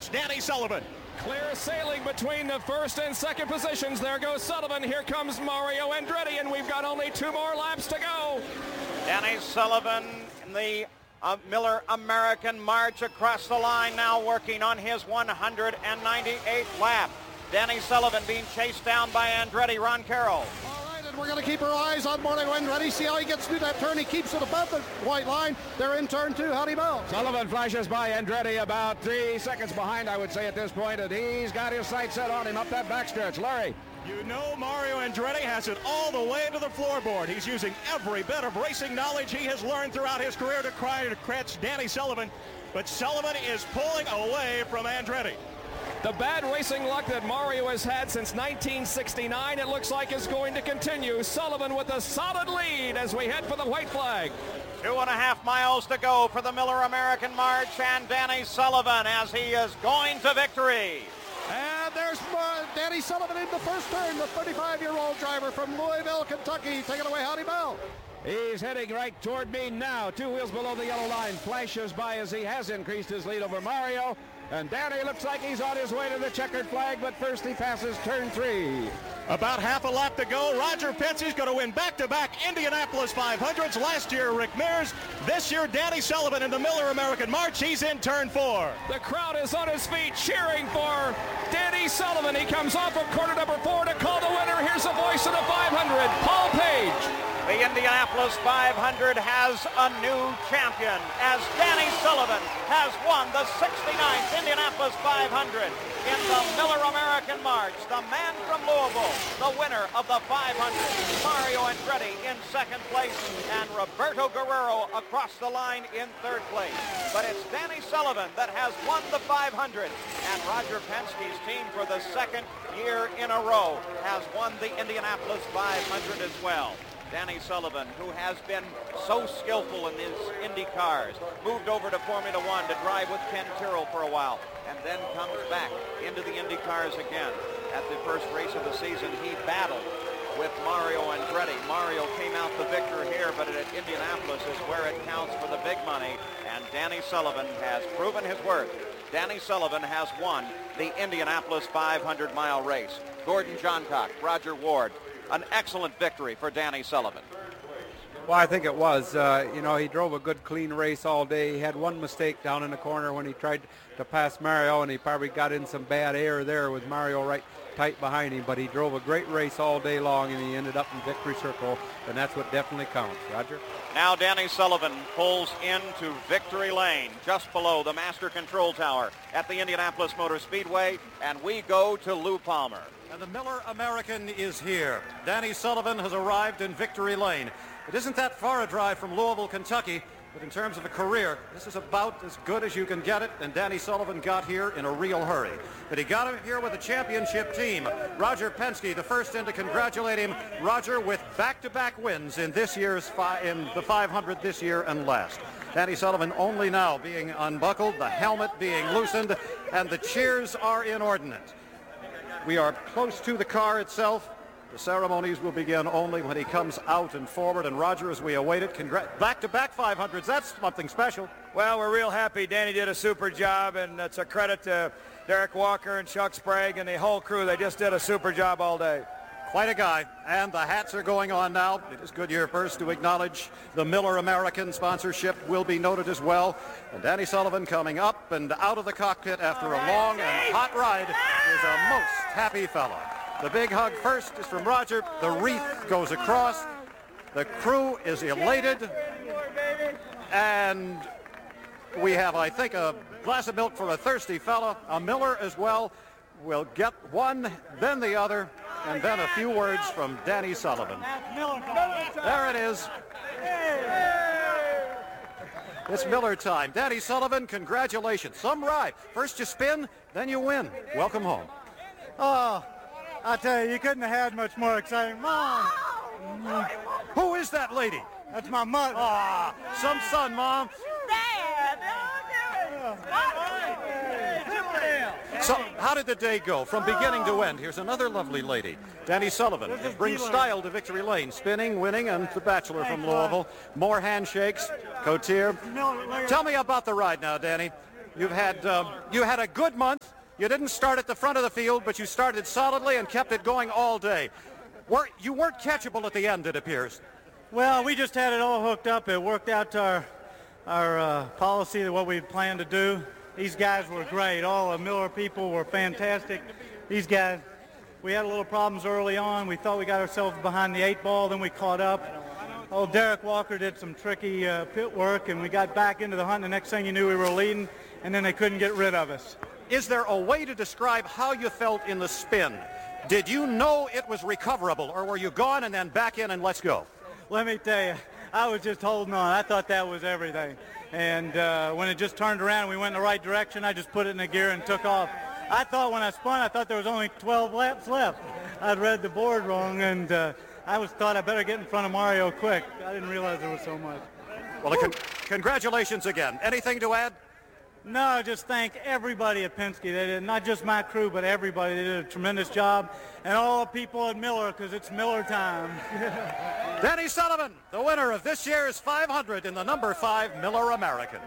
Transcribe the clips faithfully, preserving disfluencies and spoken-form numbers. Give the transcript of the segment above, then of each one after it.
It's Danny Sullivan. Clear sailing between the first and second positions. There goes Sullivan. Here comes Mario Andretti, and we've got only two more laps to go. Danny Sullivan in the uh, Miller American March across the line now, working on his one hundred ninety-eighth lap. Danny Sullivan being chased down by Andretti. Ron Carroll. We're going to keep our eyes on Mario Andretti. See how he gets through that turn. He keeps it above the white line. They're in turn two. Howdy, Bell. Sullivan flashes by Andretti about three seconds behind, I would say, at this point, and he's got his sights set on him up that backstretch. Larry. You know Mario Andretti has it all the way to the floorboard. He's using every bit of racing knowledge he has learned throughout his career to try to catch Danny Sullivan, but Sullivan is pulling away from Andretti. The bad racing luck that Mario has had since nineteen sixty-nine, it looks like is going to continue. Sullivan with a solid lead as we head for the white flag. Two and a half miles to go for the Miller American March, and Danny Sullivan as he is going to victory. And there's uh, Danny Sullivan in the first turn, the thirty-five-year-old driver from Louisville, Kentucky. Take it away, Howdy Bell. He's heading right toward me now. Two wheels below the yellow line. Flashes by as he has increased his lead over Mario. And Danny looks like he's on his way to the checkered flag, but first he passes turn three. About half a lap to go. Roger Penske's going to win back-to-back Indianapolis five hundreds. Last year, Rick Mears. This year, Danny Sullivan in the Miller American March. He's in turn four. The crowd is on his feet cheering for Danny Sullivan. He comes off of corner number four to call the winner. Here's the voice of the five hundred, Paul Page. The Indianapolis five hundred has a new champion as Danny Sullivan has won the sixty-ninth Indianapolis five hundred in the Miller American March. The man from Louisville, the winner of the five hundred. Mario Andretti in second place and Roberto Guerrero across the line in third place. But it's Danny Sullivan that has won the five hundred, and Roger Penske's team for the second year in a row has won the Indianapolis five hundred as well. Danny Sullivan, who has been so skillful in his Indy cars, moved over to Formula One to drive with Ken Tyrrell for a while, and then comes back into the Indy cars again. At the first race of the season, he battled with Mario Andretti. Mario came out the victor here, but at Indianapolis is where it counts for the big money, and Danny Sullivan has proven his worth. Danny Sullivan has won the Indianapolis five hundred mile race. Gordon Johncock, Roger Ward. An excellent victory for Danny Sullivan. Well, I think it was. Uh, you know, he drove a good, clean race all day. He had one mistake down in the corner when he tried to pass Mario, and he probably got in some bad air there with Mario right tight behind him. But he drove a great race all day long, and he ended up in victory circle, and that's what definitely counts. Roger? Now Danny Sullivan pulls into victory lane just below the master control tower at the Indianapolis Motor Speedway, and we go to Lou Palmer. And the Miller American is here. Danny Sullivan has arrived in victory lane. It isn't that far a drive from Louisville, Kentucky, but in terms of a career, this is about as good as you can get it, and Danny Sullivan got here in a real hurry. But he got him here with a championship team. Roger Penske, the first in to congratulate him. Roger with back-to-back wins in this year's fi- in the five hundred this year and last. Danny Sullivan only now being unbuckled, the helmet being loosened, and the cheers are inordinate. We are close to the car itself. The ceremonies will begin only when he comes out and forward. And Roger, as we await it, congra- back-to-back five hundreds. That's something special. Well, we're real happy. Danny did a super job, and it's a credit to Derek Walker and Chuck Sprague and the whole crew. They just did a super job all day. Quite a guy. And the hats are going on now. It is Goodyear first to acknowledge the Miller American sponsorship will be noted as well. And Danny Sullivan coming up and out of the cockpit after a long and hot ride is a most happy fellow. The big hug first is from Roger. The wreath goes across. The crew is elated. And we have, I think, a glass of milk for a thirsty fellow. A Miller as well. We'll get one, then the other, and then a few words from Danny Sullivan. There it is. It's Miller time. Danny Sullivan, congratulations. Some ride. First you spin, then you win. Welcome home. Oh, I tell you, you couldn't have had much more exciting. Mom. Who is that lady? That's my mother. Ah, some son, Mom. Dad. So, how did the day go from beginning to end? Here's another lovely lady. Danny Sullivan brings style to victory lane. Spinning, winning, and the Bachelor from Louisville. More handshakes. Cotier. Tell me about the ride now, Danny. You've had um, you had a good month. You didn't start at the front of the field, but you started solidly and kept it going all day. Were, you weren't catchable at the end, it appears. Well, we just had it all hooked up. It worked out to our, our uh, policy of what we planned to do. These guys were great. All the Miller people were fantastic. These guys, we had a little problems early on. We thought we got ourselves behind the eight ball, then we caught up. Oh, Derek Walker did some tricky uh, pit work, and we got back into the hunt. The next thing you knew, we were leading, and then they couldn't get rid of us. Is there a way to describe how you felt in the spin? Did you know it was recoverable, or were you gone and then back in and let's go? Let me tell you, I was just holding on. I thought that was everything. And uh, when it just turned around and we went in the right direction, I just put it in the gear and took off. I thought when I spun, I thought there was only twelve laps left. I'd read the board wrong, and uh, I was thought I better get in front of Mario quick. I didn't realize there was so much. Well, con- congratulations again. Anything to add? No, just thank everybody at Penske. They did, not just my crew, but everybody. They did a tremendous job. And all the people at Miller, because it's Miller time. Danny Sullivan, the winner of this year's five hundred in the number five Miller American.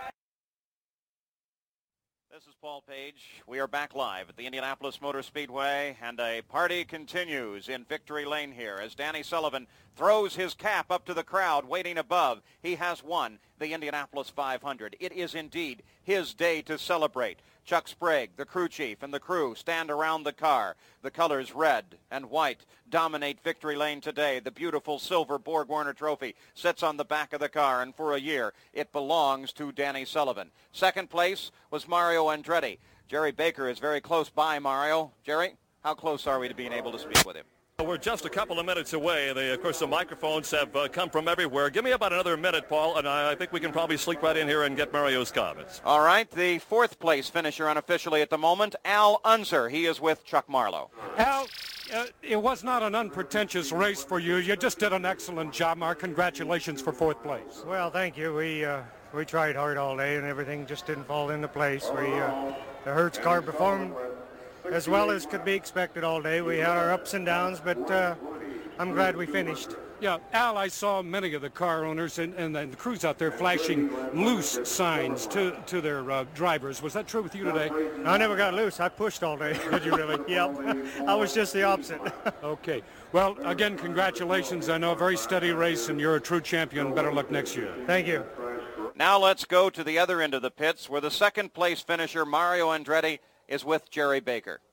This is Paul Page. We are back live at the Indianapolis Motor Speedway, and a party continues in Victory Lane here as Danny Sullivan throws his cap up to the crowd waiting above. He has won the Indianapolis five hundred. It is indeed his day to celebrate. Chuck Sprague, the crew chief, and the crew stand around the car. The colors red and white dominate Victory Lane today. The beautiful silver Borg Warner trophy sits on the back of the car, and for a year it belongs to Danny Sullivan. Second place was Mario Andretti. Jerry Baker is very close by, Mario. Jerry, how close are we to being able to speak with him? We're just a couple of minutes away. They, of course, the microphones have uh, come from everywhere. Give me about another minute, Paul, and I, I think we can probably sneak right in here and get Mario's comments. All right, the fourth place finisher unofficially at the moment, Al Unser. He is with Chuck Marlowe. Al, uh, it was not an unpretentious race for you. You just did an excellent job. Our congratulations for fourth place. Well, thank you. We uh, we tried hard all day, and everything just didn't fall into place. We uh, the Hertz car performed as well as could be expected all day. We had our ups and downs, but uh, I'm glad we finished. Yeah, Al, I saw many of the car owners and, and the crews out there flashing loose signs to, to their uh, drivers. Was that true with you today? I never got loose. I pushed all day. Did you really? Yep. I was just the opposite. Okay. Well, again, congratulations. I know a very steady race, and you're a true champion. Better luck next year. Thank you. Now let's go to the other end of the pits where the second place finisher, Mario Andretti, is with Jerry Baker.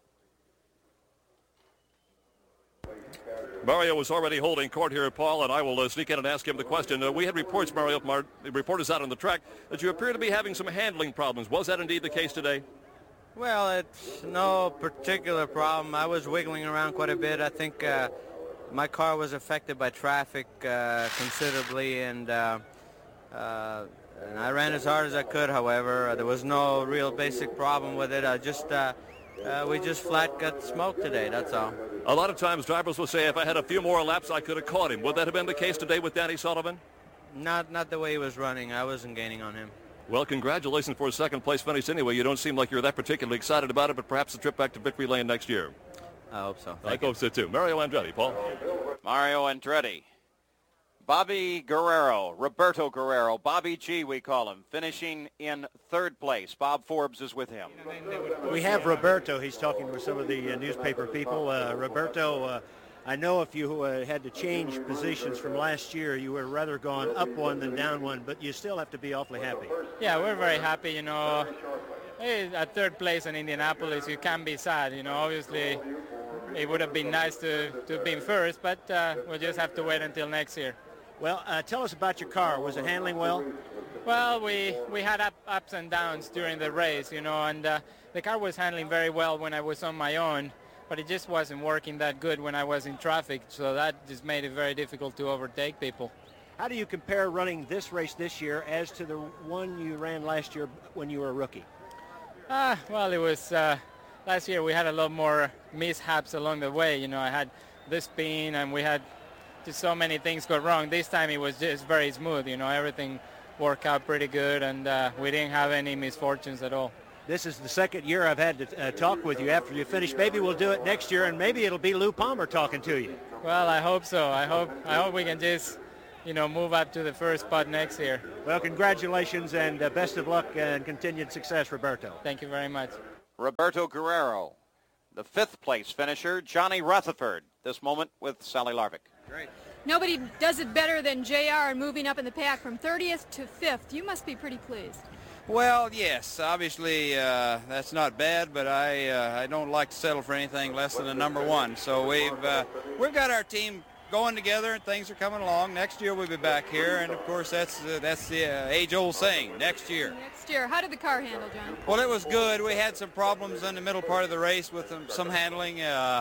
Mario was already holding court here, Paul, and I will uh, sneak in and ask him the question. Uh, we had reports, Mario, from our reporters out on the track, that you appear to be having some handling problems. Was that indeed the case today? Well, it's no particular problem. I was wiggling around quite a bit. I think uh, my car was affected by traffic uh, considerably, and, uh, uh, and I ran as hard as I could, however. Uh, there was no real basic problem with it. I just... Uh, Uh, we just flat got smoked today, that's all. A lot of times drivers will say, if I had a few more laps, I could have caught him. Would that have been the case today with Danny Sullivan? Not not the way he was running. I wasn't gaining on him. Well, congratulations for a second place finish anyway. You don't seem like you're that particularly excited about it, but perhaps the trip back to Victory Lane next year. I hope so. Thank I you. hope so too. Mario Andretti, Paul. Mario Andretti. Bobby Guerrero, Roberto Guerrero, Bobby G we call him, finishing in third place. Bob Forbes is with him. We have Roberto. He's talking with some of the uh, newspaper people. Uh, Roberto, uh, I know if you uh, had to change positions from last year, you were rather gone up one than down one, but you still have to be awfully happy. Yeah, we're very happy, you know. Hey, at third place in Indianapolis, you can be sad, you know. Obviously, it would have been nice to, to have been first, but uh, we'll just have to wait until next year. Well, uh, tell us about your car. Was it handling well? Well, we, we had up, ups and downs during the race, you know, and uh, the car was handling very well when I was on my own, but it just wasn't working that good when I was in traffic, so that just made it very difficult to overtake people. How do you compare running this race this year as to the one you ran last year when you were a rookie? Uh, well, it was, uh, last year we had a lot more mishaps along the way, you know, I had this spin and we had just so many things go wrong. This time it was just very smooth, you know, everything worked out pretty good, and uh, we didn't have any misfortunes at all. This is the second year I've had to uh, talk with you after you finish. Maybe we'll do it next year, and maybe it'll be Lou Palmer talking to you. Well, I hope so. I hope I hope we can just you know, move up to the first spot next year. Well, congratulations and uh, best of luck and continued success, Roberto. Thank you very much. Roberto Guerrero, the fifth place finisher, Johnny Rutherford, this moment with Sally Larvick. Great. Nobody does it better than J R moving up in the pack from thirtieth to fifth. You must be pretty pleased. Well, yes, obviously uh, that's not bad, but I uh, I don't like to settle for anything less than a number one. So we've uh, we've got our team going together, and things are coming along. Next year we'll be back here, and of course that's uh, that's the uh, age-old saying. Next year. Next year. How did the car handle, John? Well, it was good. We had some problems in the middle part of the race with some, some handling. Uh,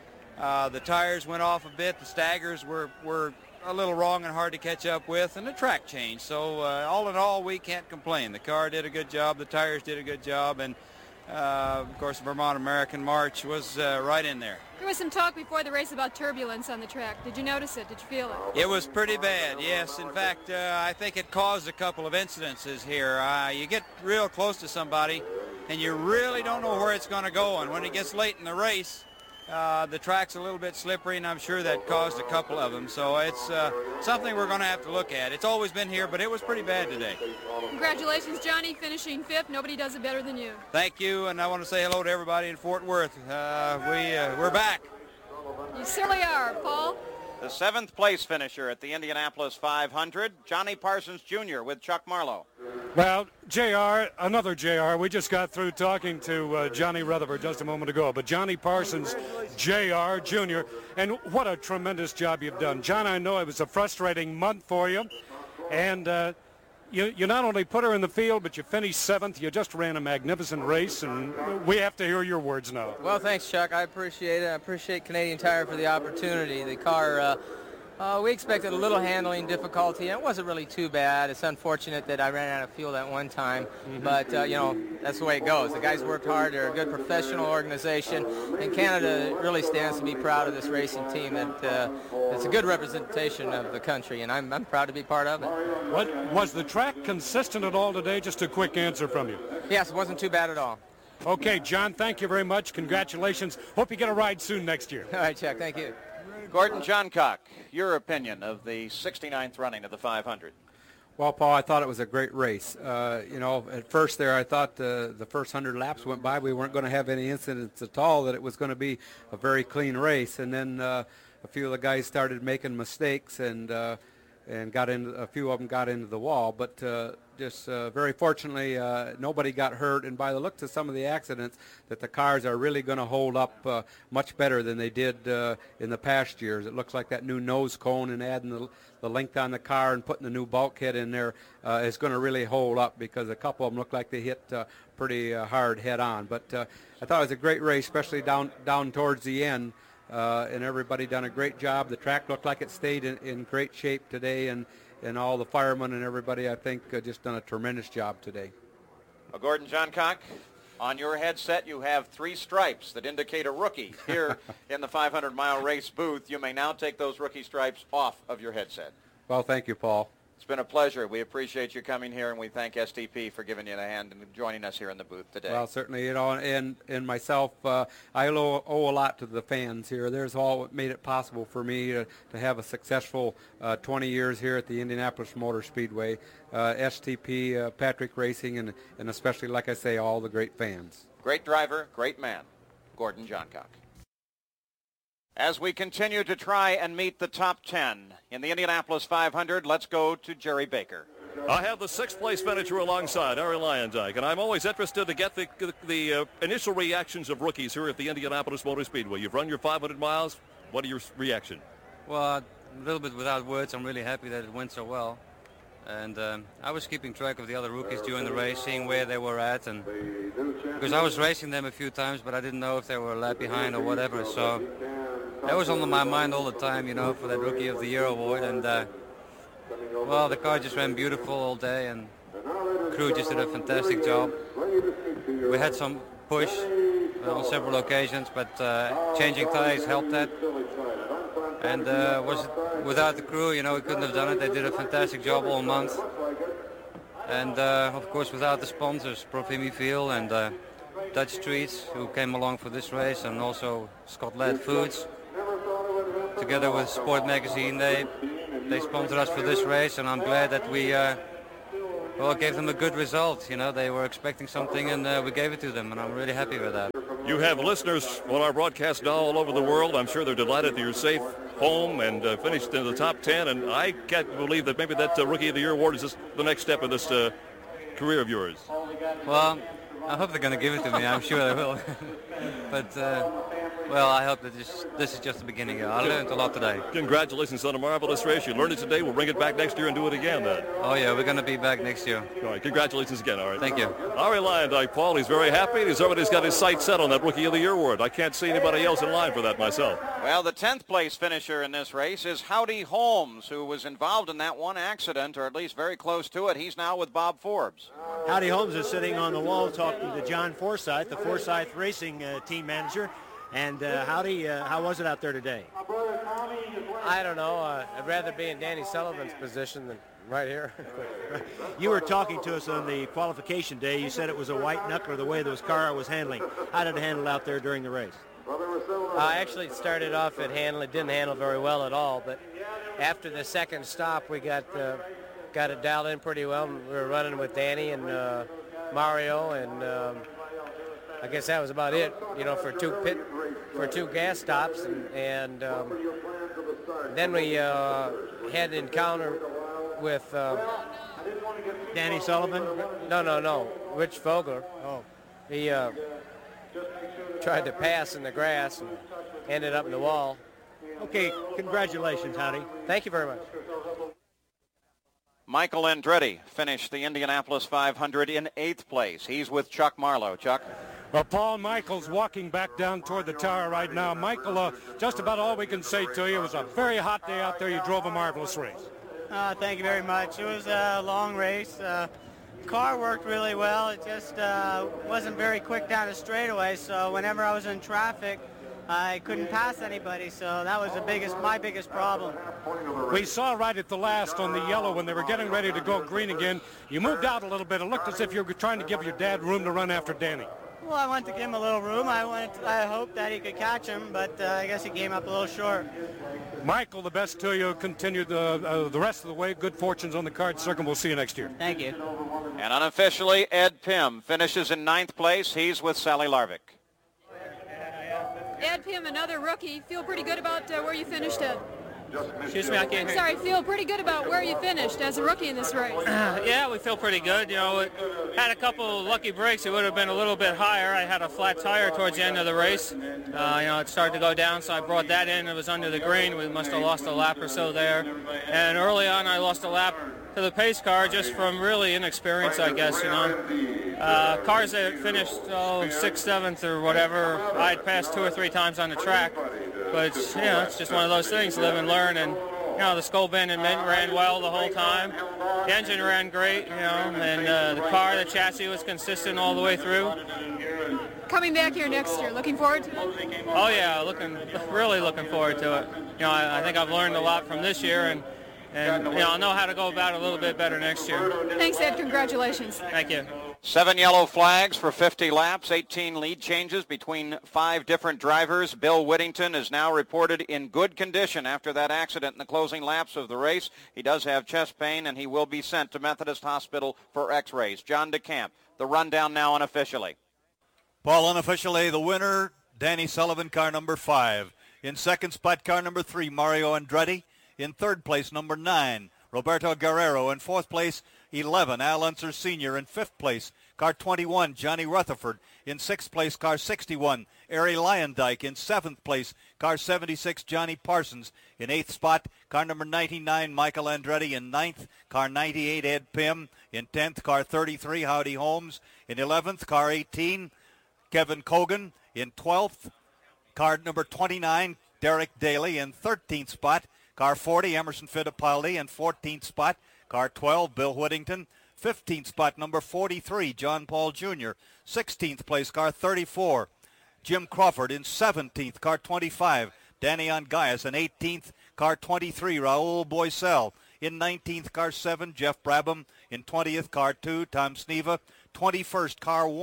uh, the tires went off a bit. The staggers were were a little wrong and hard to catch up with, and the track changed. So uh, all in all, we can't complain. The car did a good job. The tires did a good job, and uh, of course, the Vermont American March was uh, right in there. There was some talk before the race about turbulence on the track. Did you notice it? Did you feel it? It was pretty bad, yes. In fact, uh, I think it caused a couple of incidences here. Uh, you get real close to somebody, and you really don't know where it's going to go. And when it gets late in the race, uh, the track's a little bit slippery, and I'm sure that caused a couple of them. So it's uh, something we're going to have to look at. It's always been here, but it was pretty bad today. Congratulations, Johnny, finishing fifth. Nobody does it better than you. Thank you, and I want to say hello to everybody in Fort Worth. Uh, we, uh, we're back. You certainly are, Paul. The seventh place finisher at the Indianapolis five hundred, Johnny Parsons Junior with Chuck Marlowe. Well, J R, another J R. We just got through talking to uh, Johnny Rutherford just a moment ago, but Johnny Parsons J R Junior, and what a tremendous job you've done. John, I know it was a frustrating month for you, and uh, you, you not only put her in the field, but you finished seventh. You just ran a magnificent race, and we have to hear your words now. Well, thanks, Chuck. I appreciate it. I appreciate Canadian Tire for the opportunity. The car, uh, uh, we expected a little handling difficulty, and it wasn't really too bad. It's unfortunate that I ran out of fuel at one time, mm-hmm. but, uh, you know, that's the way it goes. The guys worked hard. They're a good professional organization, and Canada really stands to be proud of this racing team. That uh, it's a good representation of the country, and I'm, I'm proud to be part of it. What, was the track consistent at all today? Just a quick answer from you. Yes, it wasn't too bad at all. Okay, John, thank you very much. Congratulations. Hope you get a ride soon next year. All right, Chuck, thank you. Gordon Johncock, your opinion of the sixty-ninth running of the five hundred. Well, Paul, I thought it was a great race. Uh, you know, at first there I thought uh, the first one hundred laps went by, we weren't going to have any incidents at all, that it was going to be a very clean race. And then uh, a few of the guys started making mistakes, and uh, and got into, a few of them got into the wall. But uh, just uh, very fortunately, uh, nobody got hurt. And by the looks of some of the accidents, that the cars are really going to hold up uh, much better than they did uh, in the past years. It looks like that new nose cone and adding the, the length on the car and putting the new bulkhead in there uh, is going to really hold up, because a couple of them look like they hit uh, pretty uh, hard head on. But uh, I thought it was a great race, especially down down towards the end. Uh, and everybody done a great job. The track looked like it stayed in, in great shape today, and, and all the firemen and everybody, I think, uh, just done a tremendous job today. Well, Gordon Johncock, on your headset you have three stripes that indicate a rookie. Here in the five hundred mile race booth, you may now take those rookie stripes off of your headset. Well, thank you, Paul. It's been a pleasure. We appreciate you coming here, and we thank S T P for giving you a hand and joining us here in the booth today. Well, certainly, you know, and, and myself, uh, I owe, owe a lot to the fans here. There's all what made it possible for me to, to have a successful uh, twenty years here at the Indianapolis Motor Speedway, uh, S T P, uh, Patrick Racing, and, and especially, like I say, all the great fans. Great driver, great man, Gordon Johncock. As we continue to try and meet the top ten in the Indianapolis five hundred, let's go to Jerry Baker. I have the sixth place finisher alongside Arie Luyendyk, and I'm always interested to get the, the, the uh, initial reactions of rookies here at the Indianapolis Motor Speedway. You've run your five hundred miles. What are your reaction? Well, a little bit without words. I'm really happy that it went so well. And um, I was keeping track of the other rookies during the race, seeing where they were at, and because I was racing them a few times, but I didn't know if they were a lap behind or whatever. So that was on my mind all the time, you know, for that Rookie of the Year award. And uh, well, the car just ran beautiful all day, and crew just did a fantastic job. We had some push on several occasions, but uh, changing tires helped that. And uh, was without the crew, you know, we couldn't have done it. They did a fantastic job all month. And uh, of course, without the sponsors, Profimi Fuel and uh, Dutch Treats, who came along for this race, and also Scott Ladd Foods, together with Sport Magazine, they they sponsored us for this race, and I'm glad that we uh, well gave them a good result. You know, they were expecting something, and uh, we gave it to them, and I'm really happy with that. You have listeners on our broadcast now all over the world. I'm sure they're delighted that you're safe home and uh, finished in the top ten, and I can't believe that maybe that uh, Rookie of the Year award is just the next step of this uh, career of yours. Well, I hope they're going to give it to me. I'm sure they will. But, uh, well, I hope that this, this is just the beginning. I learned a lot today. Congratulations on a marvelous race. You learned it today. We'll bring it back next year and do it again then. Oh, yeah, we're going to be back next year. All right, congratulations again, all right. Thank you. Ari Lyondike, Paul, he's very happy. He's already got his sights set on that Rookie of the Year award. I can't see anybody else in line for that myself. Well, the tenth place finisher in this race is Howdy Holmes, who was involved in that one accident, or at least very close to it. He's now with Bob Forbes. Howdy Holmes is sitting on the wall talking to John Forsythe, the Forsythe Racing uh, team manager. And uh, Howdy, uh, how was it out there today? I don't know. Uh, I'd rather be in Danny Sullivan's position than right here. You were talking to us on the qualification day. You said it was a white knuckler the way this car was handling. How did it handle out there during the race? I actually started off at handle. It didn't handle very well at all, but after the second stop, we got uh, got it dialed in pretty well. We were running with Danny and uh, Mario, and um, I guess that was about it. You know, for two pit, for two gas stops, and, and um, then we uh, had an encounter with uh, Danny Sullivan. No, no, no, Rich Vogler. Oh, he uh, tried to pass in the grass and ended up in the wall. Okay, congratulations, Howdy. Thank you very much. Michael Andretti finished the Indianapolis five hundred in eighth place. He's with Chuck Marlowe. Chuck? Well, Paul Michael's walking back down toward the tower right now. Michael, uh, just about all we can say to you. It was a very hot day out there. You drove a marvelous race. Uh, thank you very much. It was a long race. Uh, car worked really well. It just uh, wasn't very quick down the straightaway, so whenever I was in traffic, I couldn't pass anybody, so that was the biggest, my biggest problem. We saw right at the last on the yellow when they were getting ready to go green again, you moved out a little bit. It looked as if you were trying to give your dad room to run after Danny. Well, I wanted to give him a little room. I wanted, to, I hoped that he could catch him, but uh, I guess he came up a little short. Michael, the best to you. Continue the, uh, the rest of the way. Good fortunes on the card circuit. We'll see you next year. Thank you. And unofficially, Ed Pym finishes in ninth place. He's with Sally Larvick. Ed Pym, another rookie. Feel pretty good about uh, where you finished, Ed? Excuse me, I can't hear. Sorry, feel pretty good about where you finished as a rookie in this race. Uh, yeah, we feel pretty good. You know, it had a couple lucky breaks. It would have been a little bit higher. I had a flat tire towards the end of the race. Uh, you know, it started to go down, so I brought that in. It was under the green. We must have lost a lap or so there. And early on, I lost a lap to the pace car just from really inexperience, I guess, you know. Uh, cars that finished oh, sixth, seventh, or whatever, I'd passed two or three times on the track. But, you know, it's just one of those things, live and learn. And, you know, the Skull Bend and Mint ran well the whole time. The engine ran great, you know, and uh, the car, the chassis was consistent all the way through. Coming back here next year, looking forward to it? Oh, yeah, looking, really looking forward to it. You know, I, I think I've learned a lot from this year, and, and you know, I'll know how to go about it a little bit better next year. Thanks, Ed. Congratulations. Thank you. Seven yellow flags for fifty laps, eighteen lead changes between five different drivers. Bill Whittington is now reported in good condition after that accident in the closing laps of the race. He does have chest pain, and he will be sent to Methodist Hospital for x-rays. John DeCamp, the rundown now unofficially. Paul, unofficially, the winner, Danny Sullivan, car number five. In second spot, car number three, Mario Andretti. In third place, number nine, Roberto Guerrero. In fourth place, eleven, Al Unser Senior In fifth place, car twenty-one, Johnny Rutherford. In sixth place, car sixty-one, Ari Lyondike. In seventh place, car seventy-six, Johnny Parsons. In eighth spot, car number ninety-nine, Michael Andretti. In ninth, car ninety-eight, Ed Pym. In tenth, car thirty-three, Howdy Holmes. In eleventh, car eighteen, Kevin Cogan. In twelfth, car number twenty-nine, Derek Daly. In thirteenth spot, car forty, Emerson Fittipaldi. In fourteenth spot, car twelve, Bill Whittington. fifteenth spot, number forty-three, John Paul Junior sixteenth place, car thirty-four, Jim Crawford. In seventeenth, car twenty-five, Danny Ongais. In eighteenth, car twenty-three, Raul Boisel. In nineteenth, car seven, Jeff Brabham. In twentieth, car two, Tom Sneva. twenty-first, car one,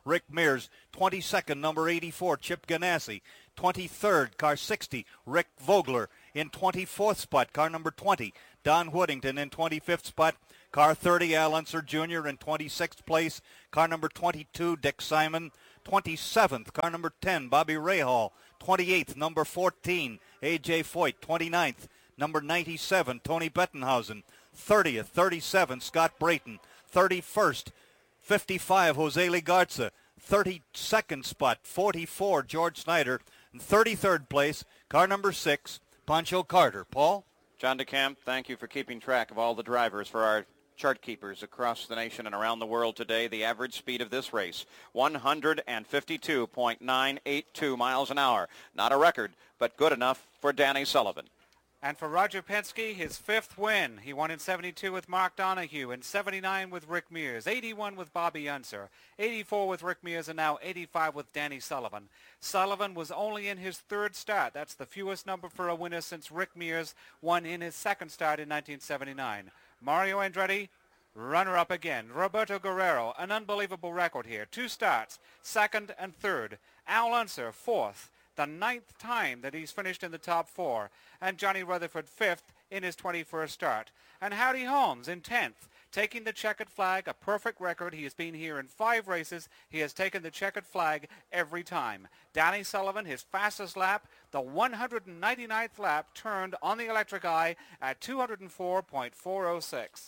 Rick Mears. twenty-second, number eighty-four, Chip Ganassi. twenty-third, car sixty, Rick Vogler. In twenty-fourth spot, car number twenty, Don Woodington. In twenty-fifth spot, car thirty, Al Unser Junior In twenty-sixth place, car number twenty-two, Dick Simon. twenty-seventh, car number ten, Bobby Rahal. twenty-eighth, number fourteen, A J Foyt. twenty-ninth, number ninety-seven, Tony Bettenhausen. thirtieth, thirty-seven, Scott Brayton. thirty-first, fifty-five, Jose Ligarza. thirty-second spot, forty-four, George Snyder. And thirty-third place, car number six, Pancho Carter. Paul? John DeCamp, thank you for keeping track of all the drivers for our chart keepers across the nation and around the world today. The average speed of this race, one fifty-two point nine eight two miles an hour. Not a record, but good enough for Danny Sullivan. And for Roger Penske, his fifth win. He won in seventy-two with Mark Donohue, in seventy-nine with Rick Mears, eighty-one with Bobby Unser, eighty-four with Rick Mears, and now eighty-five with Danny Sullivan. Sullivan was only in his third start. That's the fewest number for a winner since Rick Mears won in his second start in nineteen seventy-nine. Mario Andretti, runner-up again. Roberto Guerrero, an unbelievable record here. Two starts, second and third. Al Unser, fourth. The ninth time that he's finished in the top four. And Johnny Rutherford, fifth in his twenty-first start. And Howdy Holmes in tenth, taking the checkered flag, a perfect record. He has been here in five races. He has taken the checkered flag every time. Danny Sullivan, his fastest lap, the one hundred ninety-ninth lap, turned on the electric eye at two oh four point four oh six.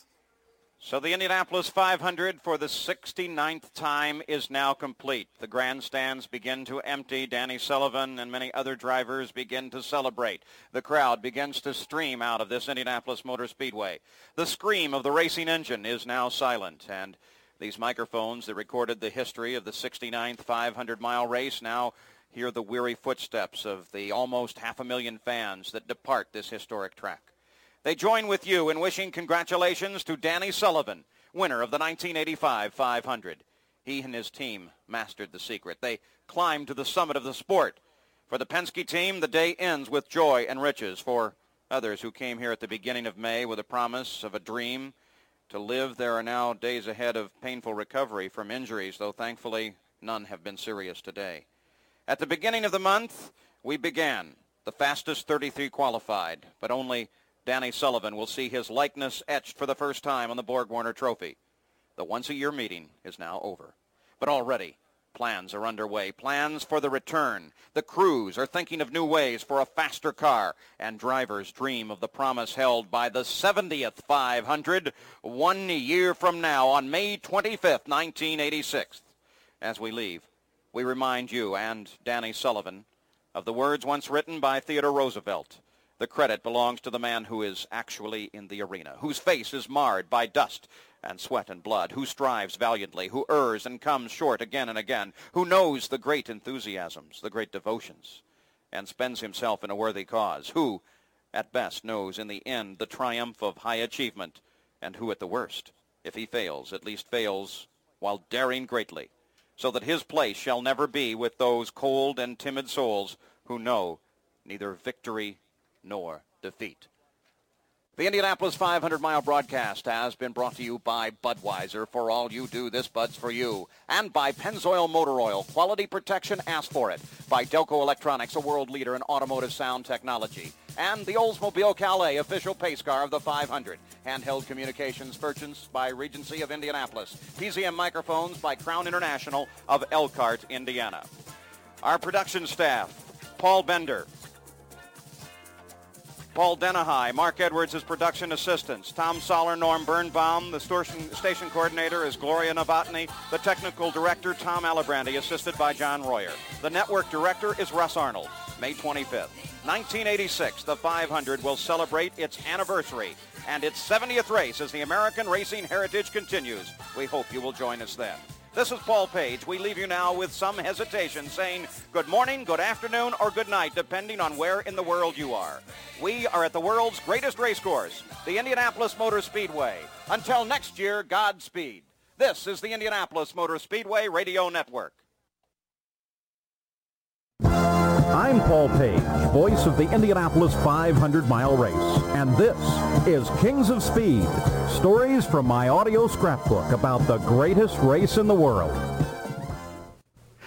So the Indianapolis five hundred for the sixty-ninth time is now complete. The grandstands begin to empty. Danny Sullivan and many other drivers begin to celebrate. The crowd begins to stream out of this Indianapolis Motor Speedway. The scream of the racing engine is now silent, and these microphones that recorded the history of the sixty-ninth five hundred mile race now hear the weary footsteps of the almost half a million fans that depart this historic track. They join with you in wishing congratulations to Danny Sullivan, winner of the nineteen eighty-five five hundred. He and his team mastered the secret. They climbed to the summit of the sport. For the Penske team, the day ends with joy and riches. For others who came here at the beginning of May with a promise of a dream to live, there are now days ahead of painful recovery from injuries, though thankfully none have been serious today. At the beginning of the month, we began. The fastest thirty-three qualified, but only Danny Sullivan will see his likeness etched for the first time on the Borg-Warner Trophy. The once-a-year meeting is now over. But already, plans are underway. Plans for the return. The crews are thinking of new ways for a faster car, and drivers dream of the promise held by the seventieth five hundred one year from now on May twenty-fifth, nineteen eighty-six. As we leave, we remind you and Danny Sullivan of the words once written by Theodore Roosevelt. The credit belongs to the man who is actually in the arena, whose face is marred by dust and sweat and blood, who strives valiantly, who errs and comes short again and again, who knows the great enthusiasms, the great devotions, and spends himself in a worthy cause, who, at best, knows in the end the triumph of high achievement, and who, at the worst, if he fails, at least fails while daring greatly, so that his place shall never be with those cold and timid souls who know neither victory nor defeat. The Indianapolis five hundred mile broadcast has been brought to you by Budweiser. For all you do, this Bud's for you. And by Pennzoil Motor Oil. Quality protection, ask for it. By Delco Electronics, a world leader in automotive sound technology. And the Oldsmobile Calais, official pace car of the five hundred. Handheld communications purchased by Regency of Indianapolis. P Z M microphones by Crown International of Elkhart, Indiana. Our production staff, Paul Bender, Paul Denahai, Mark Edwards is production assistants. Tom Soller, Norm Birnbaum. The station, station coordinator is Gloria Novotny. The technical director, Tom Alabrandy, assisted by John Royer. The network director is Russ Arnold. May twenty-fifth, nineteen eighty-six, the five hundred will celebrate its anniversary and its seventieth race as the American racing heritage continues. We hope you will join us then. This is Paul Page. We leave you now with some hesitation, saying good morning, good afternoon, or good night, depending on where in the world you are. We are at the world's greatest race course, the Indianapolis Motor Speedway. Until next year, Godspeed. This is the Indianapolis Motor Speedway Radio Network. I'm Paul Page, voice of the Indianapolis five hundred mile race, and this is Kings of Speed, stories from my audio scrapbook about the greatest race in the world.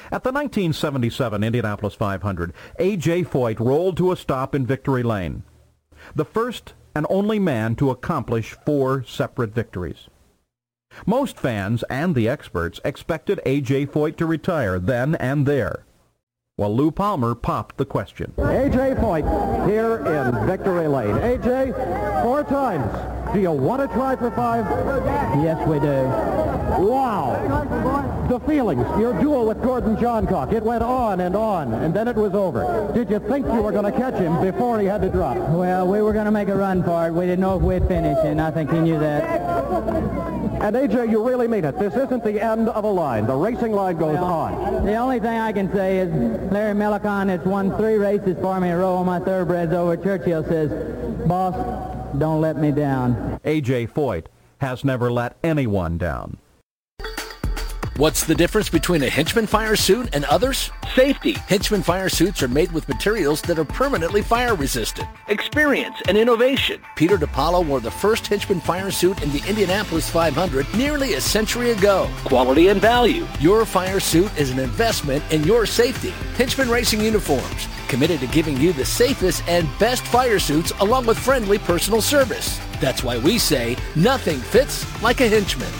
At the nineteen seventy-seven Indianapolis five hundred, A J Foyt rolled to a stop in victory lane. The first and only man to accomplish four separate victories. Most fans and the experts expected A J Foyt to retire then and there. Well, Lou Palmer popped the question. A J Foyt here in victory lane. A J, four times. Do you want to try for five? Yes, we do. Wow. The feelings, your duel with Gordon Johncock, it went on and on, and then it was over. Did you think you were going to catch him before he had to drop? Well, we were going to make a run for it. We didn't know if we'd finish, and I think he knew that. And A J, you really mean it. This isn't the end of a line. The racing line goes well, on. The only thing I can say is Larry Millicon has won three races for me in a row on my thoroughbreds over at Churchill, says, boss, don't let me down. A J Foyt has never let anyone down. What's the difference between a Hinchman fire suit and others? Safety. Hinchman fire suits are made with materials that are permanently fire resistant. Experience and innovation. Peter DiPaolo wore the first Hinchman fire suit in the Indianapolis five hundred nearly a century ago. Quality and value. Your fire suit is an investment in your safety. Hinchman Racing Uniforms, committed to giving you the safest and best fire suits along with friendly personal service. That's why we say nothing fits like a Hinchman.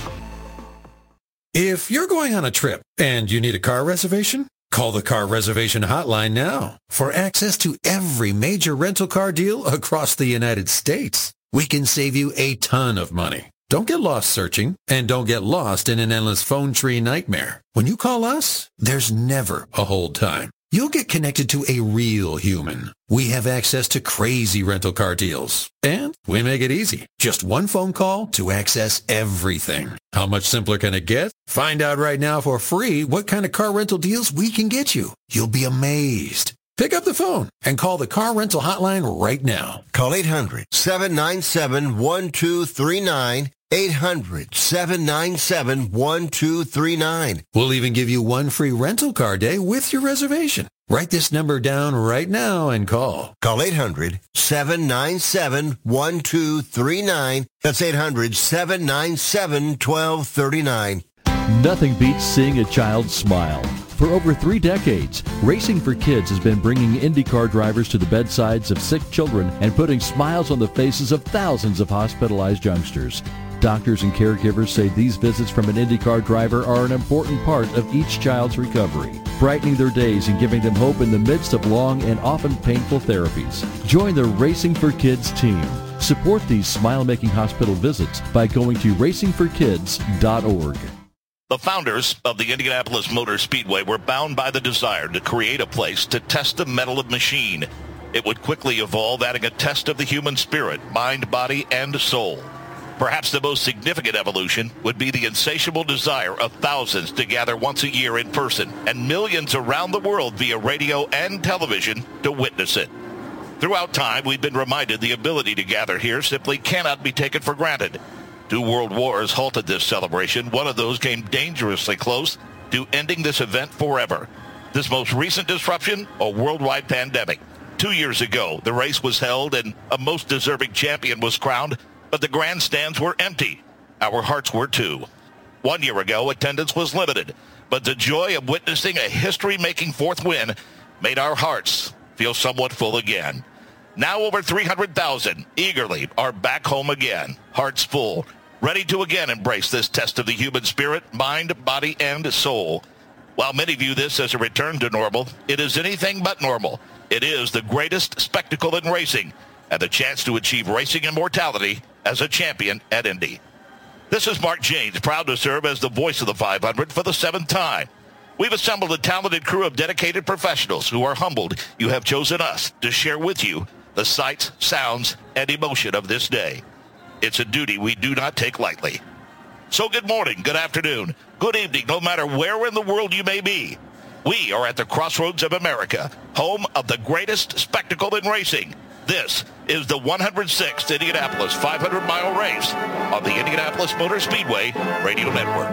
If you're going on a trip and you need a car reservation, call the Car Reservation Hotline now for access to every major rental car deal across the United States. We can save you a ton of money. Don't get lost searching, and don't get lost in an endless phone tree nightmare. When you call us, there's never a hold time. You'll get connected to a real human. We have access to crazy rental car deals. And we make it easy. Just one phone call to access everything. How much simpler can it get? Find out right now for free what kind of car rental deals we can get you. You'll be amazed. Pick up the phone and call the Car Rental Hotline right now. Call eight hundred, seven nine seven, one two three nine. eight hundred, seven nine seven, one two three nine. We'll even give you one free rental car day with your reservation. Write this number down right now and call. Call eight hundred, seven nine seven, one two three nine. That's eight hundred, seven nine seven, one two three nine. Nothing beats seeing a child smile. For over three decades, Racing for Kids has been bringing IndyCar drivers to the bedsides of sick children and putting smiles on the faces of thousands of hospitalized youngsters. Doctors and caregivers say these visits from an IndyCar driver are an important part of each child's recovery, brightening their days and giving them hope in the midst of long and often painful therapies. Join the Racing for Kids team. Support these smile-making hospital visits by going to racing for kids dot org. The founders of the Indianapolis Motor Speedway were bound by the desire to create a place to test the mettle of machine. It would quickly evolve, adding a test of the human spirit, mind, body, and soul. Perhaps the most significant evolution would be the insatiable desire of thousands to gather once a year in person, and millions around the world via radio and television to witness it. Throughout time, we've been reminded the ability to gather here simply cannot be taken for granted. Two world wars halted this celebration. One of those came dangerously close to ending this event forever. This most recent disruption, a worldwide pandemic. Two years ago, the race was held and a most deserving champion was crowned, but the grandstands were empty. Our hearts were too. One year ago, attendance was limited, but the joy of witnessing a history-making fourth win made our hearts feel somewhat full again. Now over three hundred thousand eagerly are back home again, hearts full, ready to again embrace this test of the human spirit, mind, body, and soul. While many view this as a return to normal, it is anything but normal. It is the greatest spectacle in racing, and the chance to achieve racing immortality as a champion at Indy. This is Mark Janes, proud to serve as the voice of the five hundred for the seventh time. We've assembled a talented crew of dedicated professionals who are humbled you have chosen us to share with you the sights, sounds, and emotion of this day. It's a duty we do not take lightly. So good morning, good afternoon, good evening, no matter where in the world you may be. We are at the crossroads of America, home of the greatest spectacle in racing. This is the one hundred sixth Indianapolis five hundred mile race on the Indianapolis Motor Speedway Radio Network.